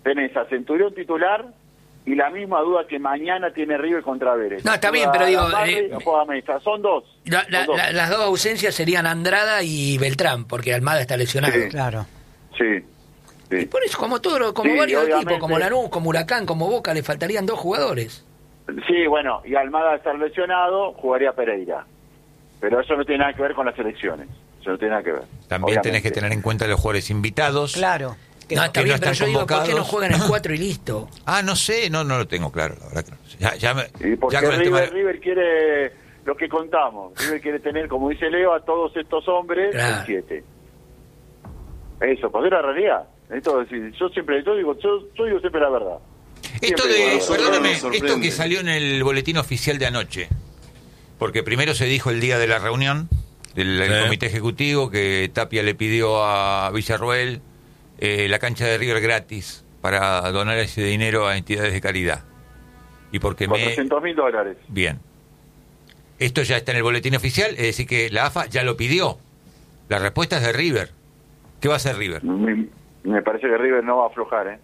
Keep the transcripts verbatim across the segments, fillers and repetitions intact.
tenés a Centurión titular y la misma duda que mañana tiene River contra Vélez. No, está bien, pero digo... Eh, son dos. La, la, son dos. La, las dos ausencias serían Andrada y Beltrán, porque Almada está lesionado. Sí. Claro. Sí. sí. Y por eso, como todo, como Sí, varios obviamente. equipos, como Lanús, como Huracán, como Boca, le faltarían dos jugadores. Sí, bueno, y Almada estar lesionado, jugaría Pereira. Pero eso no tiene nada que ver con las elecciones. Eso no tiene nada que ver. También obviamente. tenés que tener en cuenta los jugadores invitados. Claro. Que no, está que bien, no pero están yo digo, ¿por qué no convocados? juegan el cuatro y listo? Ah, no sé, no no lo tengo claro, la verdad que no sé. Ya, ya me, Y porque ya con el River, tema... River quiere lo que contamos. River quiere tener, como dice Leo, a todos estos hombres Claro. en siete. Eso, pues es la realidad. Esto, decir, yo siempre, yo digo, yo, yo digo siempre la verdad. Esto Siempre de, digo la verdad. perdóname, me sorprende. esto que salió en el boletín oficial de anoche, porque primero se dijo el día de la reunión del del Sí. comité ejecutivo que Tapia le pidió a Villarroel eh, la cancha de River gratis para donar ese dinero a entidades de caridad. Y porque me... cuatrocientos mil dólares. Bien. Esto ya está en el boletín oficial, es decir que la A F A ya lo pidió. La respuesta es de River. ¿Qué va a hacer River? Me, me parece que River no va a aflojar, ¿eh?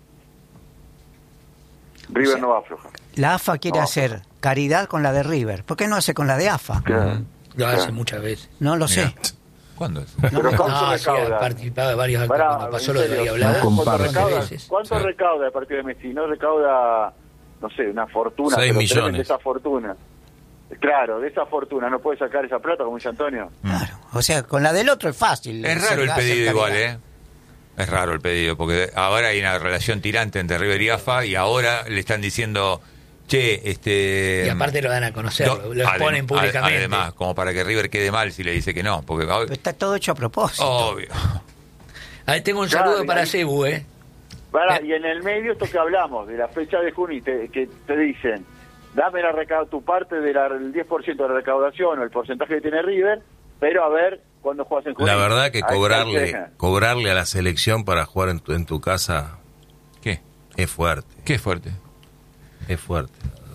River O sea, no va a aflojar. La A F A quiere No. hacer caridad con la de River. ¿Por qué no hace con la de A F A? Claro. Lo hace Claro. muchas veces. No lo sé. Mirá. ¿Cuándo es? Pero ¿cuánto No, sí, ha recauda? participado de varios actos Pará, cuando pasó en lo de serio, la hablada. ¿Cuánto un montón de recauda? veces. ¿Cuánto Sí. recauda el partido de Messi? No recauda, no sé, una fortuna. Seis pero millones. tremenda esa fortuna. Claro, de esa fortuna no puede sacar esa plata, como dice Antonio. Claro. O sea, con la del otro es fácil. Es raro el hacer pedido igual, caridad. ¿eh? Es raro el pedido, porque ahora hay una relación tirante entre River y A F A y ahora le están diciendo, che, este... Y aparte lo dan a conocer, no, lo, lo exponen adem- públicamente. Además, como para que River quede mal si le dice que no, porque... Pero está todo hecho a propósito. Obvio. Ahí tengo un Claro, saludo y para ahí- Cebu, ¿eh? Pará, Eh. y en el medio esto que hablamos, de la fecha de junio, y te- que te dicen, dame la recau- tu parte del diez por ciento de la recaudación o el porcentaje que tiene River, pero a ver cuándo juegas en junio. La verdad que Ahí está el cobrarle tema. cobrarle a la selección para jugar en tu, en tu casa ¿Qué? es fuerte, ¿Qué fuerte? es fuerte.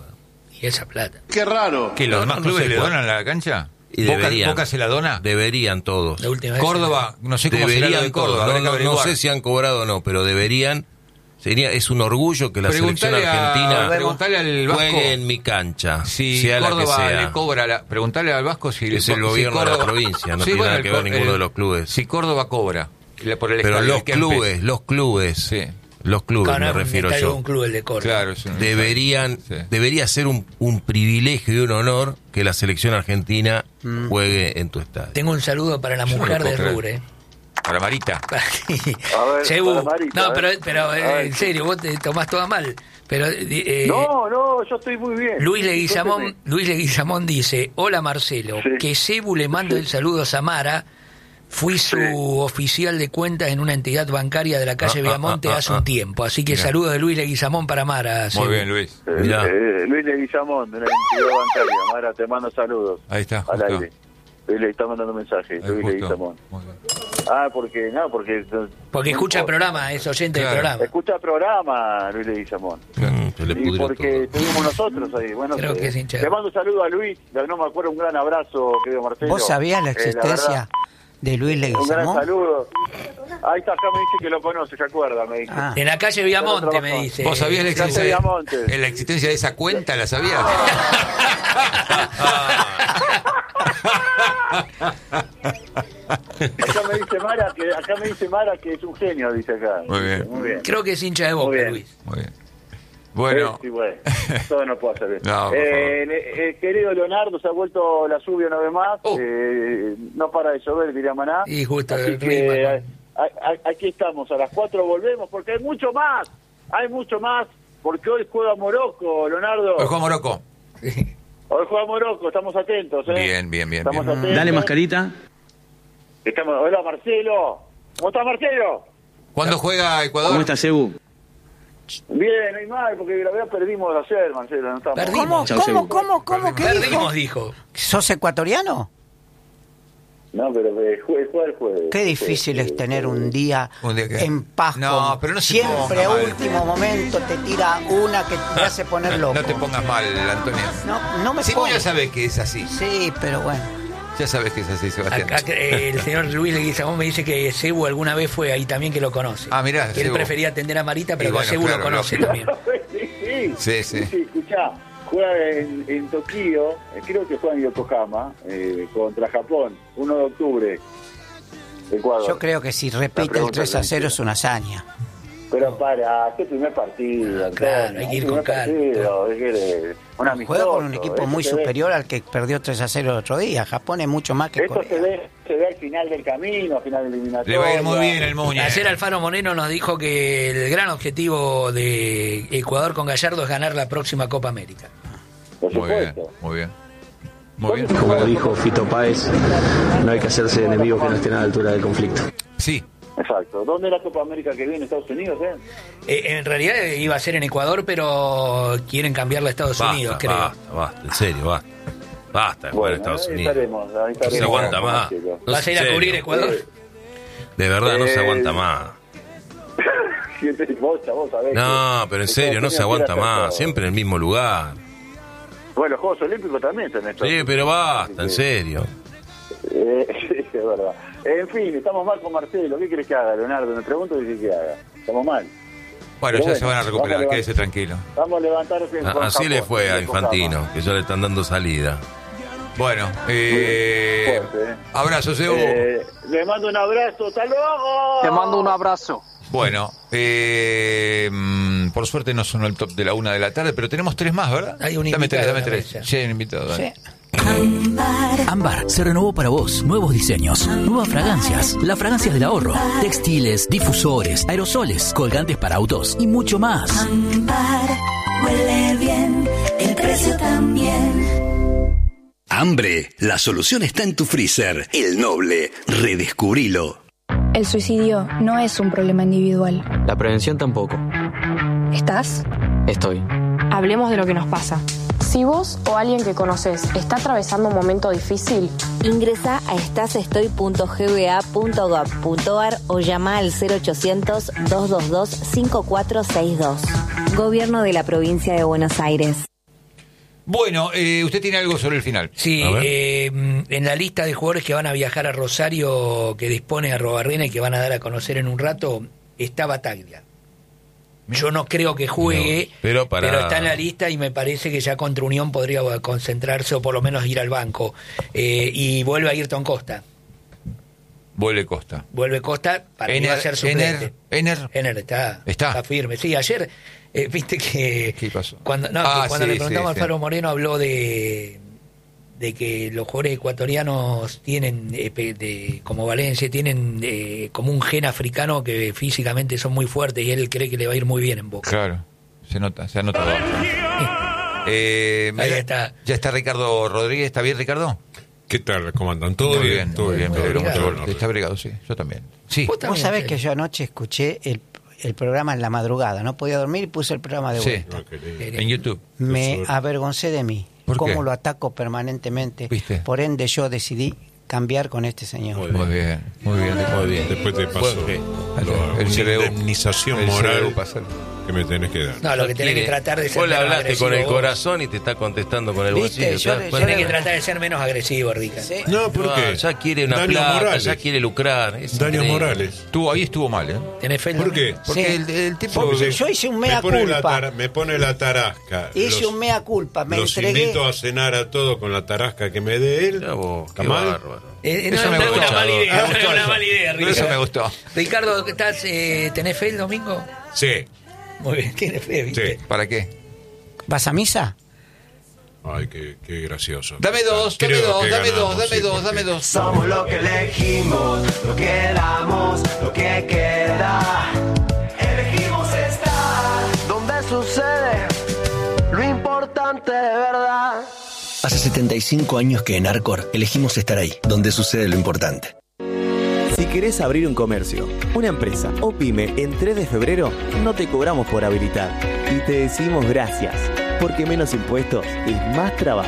Y esa plata. Qué raro. ¿Que los demás no clubes sé le cuál. donan la cancha? Y ¿Boca, deberían. Boca se la dona? Deberían todos. La última vez. Córdoba, no sé cómo será lo Deberían de Córdoba, todos. habrá No, que no, no averiguar. sé si han cobrado o no, pero deberían. Sería, es un orgullo que la selección Preguntale a- argentina preguntale al Vasco juegue en mi cancha, si sea la que Córdoba sea. le cobra la, preguntale al Vasco si Es el si gobierno de la Córdoba- provincia, no Sí, tiene bueno, nada el que ver Cor- ninguno el- de los clubes. Si Córdoba cobra le- por el Pero estadio, los que empe- clubes, los clubes, Sí. los clubes Claro, no me es un refiero estadio de yo. un club el de Córdoba. Claro, es un- Deberían, Sí. debería ser un, un privilegio y un honor que la selección argentina juegue en tu estadio. Tengo un saludo para la Yo no mujer lo de puedo Rur, creer. ¿eh? Para Marita. A ver, Cebu. para Marita, No, a pero, ver. pero A eh, ver. en serio, vos te tomás todo mal. Pero eh, No, no, yo estoy muy bien. Luis Leguizamón, Escúcheme. Luis Leguizamón dice, hola Marcelo, Sí. que Cebu le manda el saludo a Samara, fui su Sí. oficial de cuentas en una entidad bancaria de la calle Ah, Viamonte ah, ah, hace ah. un tiempo, así que Mirá. saludos de Luis Leguizamón para Mara. Muy Cebu. bien, Luis. Eh, Mirá. eh, Luis Leguizamón, de la entidad bancaria. Mara, te mando saludos. Ahí está, Al justo. aire. Luis le está mandando mensaje, Ahí, Luis justo. Leguizamón. Muy bien. Ah, porque, no, porque... Porque no escucha el importa. programa, es oyente Claro. del programa. Escucha el programa, Luis Leguizamón. Mm, se le Y pudrió porque todo. estuvimos nosotros ahí. Bueno, Creo sé. que es hincha. Le mando un saludo a Luis, no me acuerdo, un gran abrazo, querido Marcelo. ¿Vos sabías la Eh, existencia verdad, de Luis un gran Leguizamón? saludo. Ahí está, acá me dice que lo conoce, se acuerda, me dice. Ah. En la calle Viamonte, Pero me trabaja. dice. ¿Vos sabías la Gracias, existencia, Diamonte. de, la existencia de esa cuenta? ¿La sabías? Acá me dice Mara que, acá me dice Mara que es un genio, dice acá. Muy bien. Muy bien. Creo que es hincha de Muy Boca, bien. Luis. Muy bien. Bueno, Eh, sí, bueno, todo no puedo hacer eso. No, por eh, le- eh, querido Leonardo, se ha vuelto la lluvia una vez más. Oh. Eh, no para de llover, diría Maná. Y justo Así el que clima, a- a- a- aquí estamos, a las cuatro volvemos, porque hay mucho más. Hay mucho más, porque hoy juega Morocco, Leonardo. hoy Juan Morocco. Hoy juega Morocco, estamos atentos. ¿eh? Bien, bien, bien, Estamos bien. atentos. Dale, mascarita. Estamos, hola, Marcelo. ¿Cómo estás, Marcelo? ¿Cuándo juega Ecuador? ¿Cómo estás, Cebu? Bien, no hay mal, porque la verdad perdimos ayer, Marcelo. No estamos. Perdimos. ¿Cómo, Chau, cómo, Cebu. cómo, cómo? ¿Qué dijo? Perdimos, dijo. ¿Sos ecuatoriano? No, pero eh, juega, juega el jueves. Qué difícil es tener un día, ¿Un día qué? en paz. No, con- pero no se siempre ponga a mal. último momento te tira una que te hace poner loco. No te pongas mal, Antonio. No, no me Si pongo. vos ya sabés que es así. Sí, pero bueno. Ya sabes que es así, Sebastián. Acá, eh, el señor Luis Leguizamón me dice que Cebu alguna vez fue ahí también, que lo conoce. Ah, mirá, que él Cebu. prefería atender a Marita, pero Y que bueno, Cebu claro, lo conoce lógico. también. sí, sí, Sí, sí. sí, escuchá, juega en, en Tokio, eh, creo que juega en Yokohama, eh, contra Japón, uno de octubre, Ecuador. Yo creo que si La repite el pregunta tres a es cero es una hazaña. Pero para, este primer partido, Claro, Antonio, hay que ir un con primer calma. partido, es que, un amistoso, Juega con un equipo esto muy se ve- superior al que perdió tres a cero el otro día. Japón es mucho más que Esto se Corea. ve, se ve al final del camino, al final del eliminatorio. Le va a ir muy bien el Muñe. Ayer Alfaro Moreno nos dijo que el gran objetivo de Ecuador con Gallardo es ganar la próxima Copa América. Por Muy bien, supuesto. muy bien. Muy bien. Como dijo Fito Páez, no hay que hacerse enemigos que no estén a la altura del conflicto. Sí, Exacto. ¿Dónde es la Copa América que viene? ¿Estados Unidos, eh? Eh, en realidad eh, iba a ser en Ecuador, pero quieren cambiarla a Estados Basta, Unidos, creo. basta, basta, en serio, basta. Basta de jugar Bueno, a Estados ahí Unidos. estaremos, ahí No se estaremos, aguanta más. Marcelo. No, ¿Vas a ir en a cubrir serio. Ecuador? De verdad, no se Eh, aguanta más. vos, vos sabés No, que- pero en que serio, no Estados se Unidos quiere aguanta hacer más. todo. Siempre en el mismo lugar. Bueno, los Juegos Olímpicos también se han Sí, pero basta, en serio. Eh, sí, es verdad. En fin, estamos mal con Marcelo. ¿Qué querés que haga, Leonardo? Me pregunto y dice que haga. Estamos mal. bueno, Pero ya se van a vamos recuperar, levantar- quédese tranquilo. Vamos a levantarse A- con Así le Japón, fue a con Infantino, Japón. que ya le están dando salida. Bueno, eh, Fuerte, eh. abrazo, Sebo. Eh, le mando un abrazo. ¡Hasta luego! Te mando un abrazo. Bueno, eh, mm, por suerte no sonó el top de la una de la tarde, pero tenemos tres más, ¿verdad? Hay un dame tres, invitado dame en la tres. mesa. Sí, hay un invitado. dale. Sí. Ámbar se renovó para vos. Nuevos diseños, nuevas fragancias, las fragancias del ahorro, textiles, difusores, aerosoles, colgantes para autos y mucho más. Ámbar, huele bien, el precio también. Hambre, la solución está en tu freezer. El Noble, redescubrilo. El suicidio no es un problema individual. La prevención tampoco. ¿Estás? Estoy. Hablemos de lo que nos pasa. Si vos o alguien que conoces está atravesando un momento difícil, ingresa a estasestoy punto g b a punto gov punto a r o llama al cero ochocientos, dos dos dos, cinco cuatro seis dos. Gobierno de la Provincia de Buenos Aires. Bueno, eh, usted tiene algo sobre el final. Sí, eh, en la lista de jugadores que van a viajar a Rosario, que dispone Arrobarrena y que van a dar a conocer en un rato, está Bataglia. Yo no creo que juegue, No, pero para- pero está en la lista y me parece que ya contra Unión podría concentrarse o por lo menos ir al banco. Eh, y vuelve a Ayrton Costa. Vuelve Costa. Vuelve Costa para que Ener- va a ser suplente. Ener, Ener. Ener está, Está. firme. Sí, ayer, eh, viste que... ¿Qué pasó? Cuando, no, Ah, que cuando sí, le preguntamos sí, a Alfaro sí. Moreno habló de de que los jugadores ecuatorianos tienen, eh, pe- de, como Valencia, tienen eh, como un gen africano que físicamente son muy fuertes y él cree que le va a ir muy bien en Boca. Claro, se nota, se ha notado. Eh, Ahí ya- está. Ya está Ricardo Rodríguez. ¿Está bien, Ricardo? ¿Qué tal? ¿Cómo andan? ¿Todo muy bien? Todo bien, me alegro Muy mucho. bien. Está brigado, sí. Yo también. Sí. Vos Vos también, sabés sí. que yo anoche escuché el, el programa en la madrugada. No podía dormir y puse el programa de Sí. vuelta. Ah, qué lindo. En YouTube. Me suerte. avergoncé de mí. ¿Por Cómo qué? lo ataco permanentemente. ¿Viste? Por ende, yo decidí cambiar con este señor. Muy bien, muy bien. Muy bien. Después te paso Bueno, lo- el una C B U. indemnización El C B U moral pasa. que me tenés que dar. No, lo que tenés que tratar de ser Vos le menos hablaste con el agresivo vos. corazón y te está contestando con el ¿Viste? bolsillo. Yo ¿te le- das yo cuenta? Tenés que tratar de ser menos agresivo, Rica. Sí. No, ¿por Ah, qué? ya quiere una Daños plata, morales. ya quiere lucrar. Es Daños increíble. morales. Estuvo, ahí estuvo mal, ¿eh? ¿Tenés fe en ¿Por lo- qué? Porque Sí. el, el tipo... Porque Yo hice un me mea pone la culpa. tara- me pone la tarasca. Hice Los- un mea culpa. Me los entregué. invito a cenar a todos con la tarasca que me dé él. Mirá vos, ¿Está qué mal? bárbaro. Eh, no, Eso me no es gustó. una mala idea, Me no gustó es una eso. mala idea, Rica. Eso me gustó. Ricardo, ¿estás, eh, ¿tenés fe el domingo? Sí. Muy bien, tienes fe, ¿viste? Sí. ¿Para qué? ¿Vas a misa? Ay, qué, qué gracioso. Dame dos, dame Creo dos, que dame ganamos, dos, dame sí, dos, porque- dame dos. Somos lo que elegimos, lo que damos, lo que queda. Elegimos estar donde sucede lo importante de verdad. Hace setenta y cinco años que en Arcor elegimos estar ahí, donde sucede lo importante. Si querés abrir un comercio, una empresa o pyme en tres de febrero, no te cobramos por habilitar. Y te decimos gracias, porque menos impuestos es más trabajo.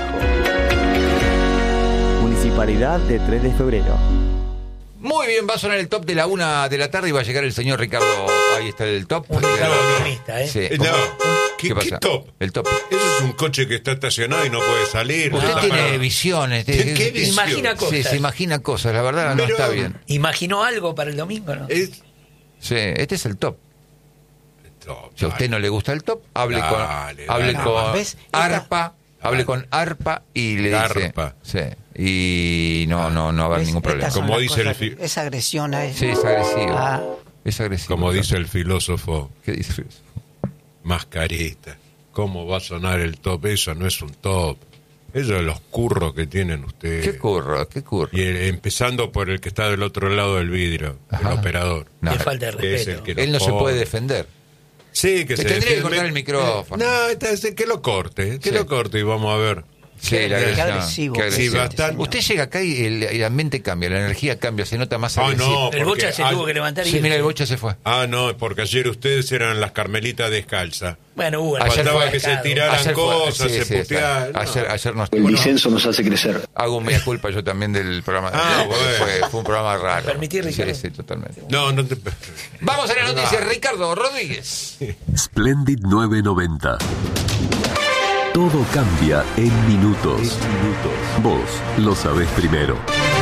Municipalidad de tres de febrero. Muy bien, va a sonar el top de la una de la tarde y va a llegar el señor Ricardo Ahí está el top. Un Ricardo optimista, ¿eh? Sí. No, ¿qué, ¿Qué qué pasa? top? El top. Eso es un coche que está estacionado y no puede salir. Usted Está tiene parado. visiones. ¿Qué, de- qué de- visión? Imagina cosas. Sí, se imagina cosas. La verdad no Pero- está bien. ¿Imaginó algo para el domingo, no? Es Sí, este es el top. top. Si a usted no le gusta el top, hable Dale, con, dale. hable No, con ¿ves? Esta- Arpa, hable con Arpa y le Arpa. dice, sí, y no, no, no va a haber ¿Ves? ningún problema. Estas son Como las dice el cosas fi- que- Esa agresión a Sí, es agresivo, Ah. es agresivo. Como dice el filósofo, ¿Qué dice? mascarita. ¿Cómo va a sonar el top? Eso no es un top. Eso es los curros que tienen ustedes. ¿Qué curro? ¿Qué curro? Y el- empezando por el que está del otro lado del vidrio, Ajá. el operador. No, Qué falta de que es respeto. el que él lo no se pone. puede defender. Sí, que Le se tendría que defiende. cortar el micrófono. No, está- es que lo corte, que Sí. lo corte y vamos a ver. Sí, Qué- la qué agresión, agresivo. qué Sí, agresivo. bastante. Usted llega acá y el, el ambiente cambia, la energía cambia, se nota más Ah, agresivo. no, El porque Bocha se hay- tuvo que levantar y Sí, irse. mira, el Bocha se fue. Ah, no, porque ayer ustedes eran las Carmelitas descalzas. Bueno, hubo Ayer Faltaba fue que se mercado. tiraran Ayer fue- cosas, sí, se sí, putearan. está. no. Ayer, ayer no El bueno, disenso nos hace crecer. hago mea culpa yo también del programa. de Ah, ayer, porque bueno. fue, fue un programa raro. ¿Permití, Ricardo? Sí, sí, totalmente. No, no te... Vamos a las noticias, Ricardo Rodríguez. Splendid nueve noventa. Todo cambia en minutos. Vos lo sabés primero.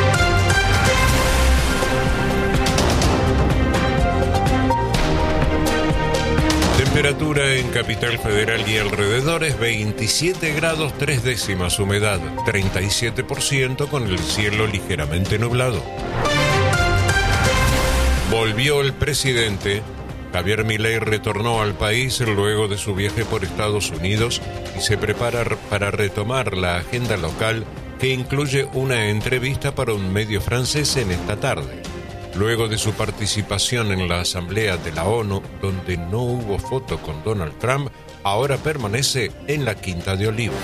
Temperatura en Capital Federal y alrededores veintisiete grados tres décimas, humedad treinta y siete por ciento con el cielo ligeramente nublado. Volvió el presidente. Javier Milei retornó al país luego de su viaje por Estados Unidos y se prepara para retomar la agenda local que incluye una entrevista para un medio francés en esta tarde. Luego de su participación en la Asamblea de la ONU, donde no hubo foto con Donald Trump, ahora permanece en la Quinta de Olivos.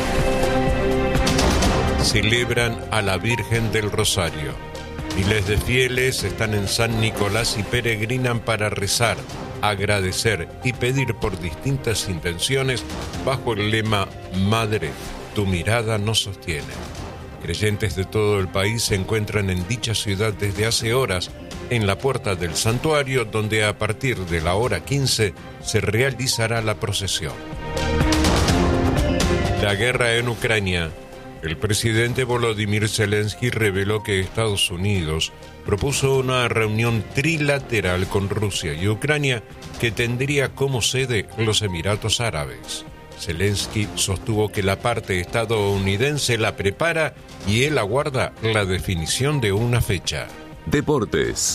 Celebran a la Virgen del Rosario. Miles de fieles están en San Nicolás y peregrinan para rezar, agradecer y pedir por distintas intenciones bajo el lema Madre, tu mirada nos sostiene. Creyentes de todo el país se encuentran en dicha ciudad desde hace horas en la puerta del santuario, donde a partir de la hora quince se realizará la procesión. La guerra en Ucrania. El presidente Volodymyr Zelensky reveló que Estados Unidos propuso una reunión trilateral con Rusia y Ucrania que tendría como sede los Emiratos Árabes. Zelensky sostuvo que la parte estadounidense la prepara y él aguarda la definición de una fecha. Deportes.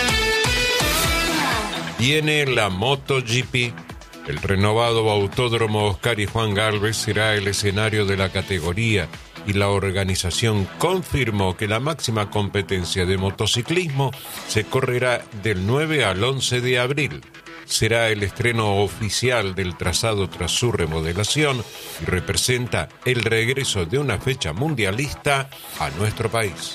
Viene la MotoGP. El renovado autódromo Oscar y Juan Galvez será el escenario de la categoría y la organización confirmó que la máxima competencia de motociclismo se correrá del nueve al once de abril. Será el estreno oficial del trazado tras su remodelación y representa el regreso de una fecha mundialista a nuestro país.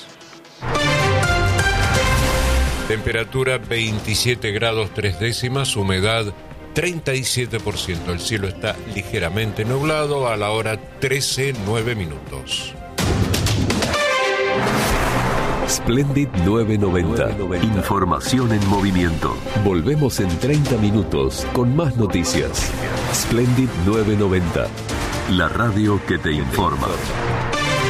Temperatura veintisiete grados tres décimas, humedad treinta y siete por ciento. El cielo está ligeramente nublado a la hora trece, nueve minutos. Splendid nueve noventa. Información en movimiento. Volvemos en treinta minutos con más noticias. Splendid nueve noventa. La radio que te informa.